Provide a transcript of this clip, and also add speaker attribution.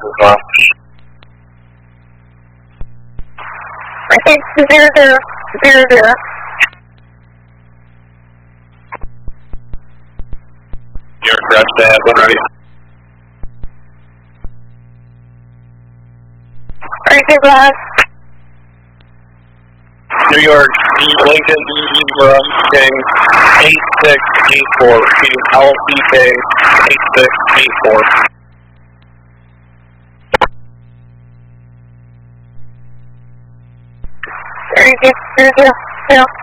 Speaker 1: as well.
Speaker 2: Okay, 0000.
Speaker 1: New York, Crash Pad, when ready.
Speaker 2: Alright, good luck.
Speaker 1: New York, Lincoln, King, 8684, repeating LCK, 8684.
Speaker 2: Alright, 0000.